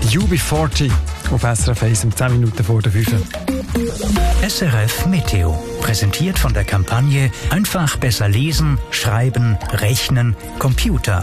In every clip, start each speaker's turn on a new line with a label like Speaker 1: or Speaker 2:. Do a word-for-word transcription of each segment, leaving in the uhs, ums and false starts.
Speaker 1: U B vierzig auf S R F eins um zehn Minuten vor der fünf.
Speaker 2: S R F Meteo, präsentiert von der Kampagne Einfach besser lesen, schreiben, rechnen, Computer.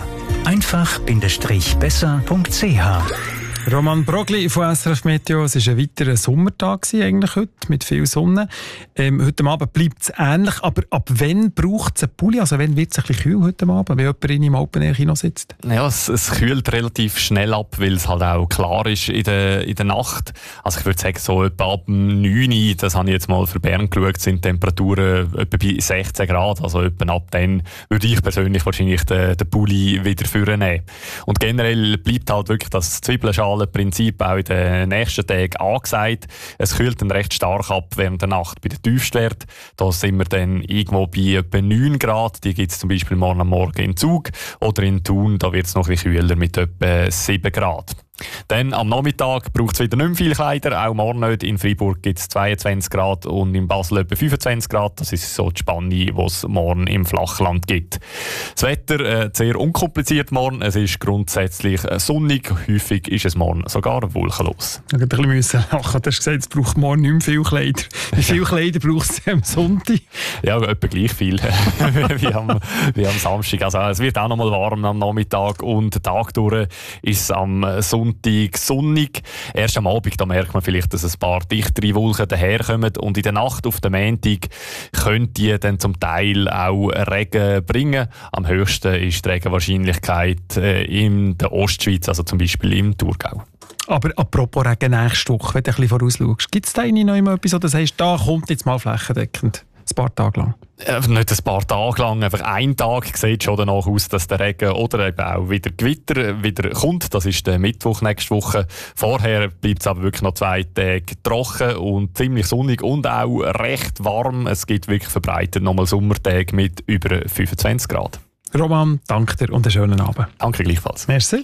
Speaker 2: einfach-besser punkt c h.
Speaker 1: Roman Brogli von S R F Meteo. Es war ein weiterer Sommertag eigentlich heute, mit viel Sonne. Ähm, heute Abend bleibt es ähnlich, aber ab wann braucht es einen Pulli? Also wann wird es ein bisschen kühl heute Abend, wenn jemand in im Open-Air-Kino sitzt?
Speaker 3: Ja, es, es kühlt relativ schnell ab, weil es halt auch klar ist in der, in der Nacht. Also ich würde sagen, so etwa ab neun Uhr, das habe ich jetzt mal für Bern geschaut, sind die Temperaturen etwa bei sechzehn Grad. Also etwa ab dann würde ich persönlich wahrscheinlich den, den Pulli wieder vornehmen. Und generell bleibt halt wirklich das Zwiebelschalen Prinzip auch in den nächsten Tagen angesagt. Es kühlt dann recht stark ab während der Nacht bei den Tiefstwerten. Da sind wir dann irgendwo bei etwa neun Grad. Die gibt es zum Beispiel morgen am Morgen in Zug oder in Thun. Da wird es noch ein bisschen kühler mit etwa sieben Grad. Dann am Nachmittag braucht es wieder nicht mehr viel Kleider, auch morgen nicht. In Freiburg gibt es zweiundzwanzig Grad und in Basel etwa fünfundzwanzig Grad. Das ist so die Spanne, die es morgen im Flachland gibt. Das Wetter äh, sehr unkompliziert morgen. Es ist grundsätzlich äh, sonnig. Häufig ist es morgen sogar wolkenlos.
Speaker 1: Ich musste ein bisschen lachen. Du hast gesagt, es braucht morgen nicht mehr viel Kleider. Wie viel Kleider braucht es am Sonntag?
Speaker 3: Ja, etwa gleich viel wie, am, wie am Samstag. Also, es wird auch noch mal warm am Nachmittag und den Tag durch ist es am Sonntag sonnig. Erst am Abend da merkt man vielleicht, dass ein paar dichtere Wolken daherkommen und in der Nacht auf den Montag können die dann zum Teil auch Regen bringen. Am höchsten ist die Regenwahrscheinlichkeit äh, in der Ostschweiz, also zum Beispiel im Thurgau.
Speaker 1: Aber apropos Regen nächste Woche, wenn du ein bisschen vorausschaust, gibt es da noch immer etwas, wo du sagst, da kommt jetzt mal flächendeckend? Ein paar Tage lang?
Speaker 3: Äh, nicht ein paar Tage lang, einfach ein Tag sieht schon danach aus, dass der Regen oder eben auch wieder Gewitter wieder kommt. Das ist der Mittwoch nächste Woche. Vorher bleibt es aber wirklich noch zwei Tage trocken und ziemlich sonnig und auch recht warm. Es gibt wirklich verbreitet nochmal Sommertage mit über fünfundzwanzig Grad.
Speaker 1: Roman, danke dir und einen schönen Abend.
Speaker 3: Danke gleichfalls.
Speaker 1: Merci.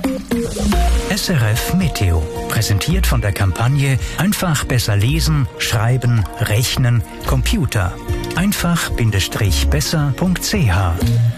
Speaker 2: S R F Meteo, präsentiert von der Kampagne Einfach besser lesen, schreiben, rechnen, Computer. einfach-besser punkt c h.